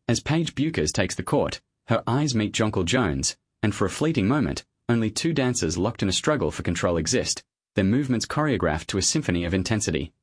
As Paige Buchers takes the court, her eyes meet Jonquil Jones, and for a fleeting moment, only two dancers locked in a struggle for control exist, their movements choreographed to a symphony of intensity.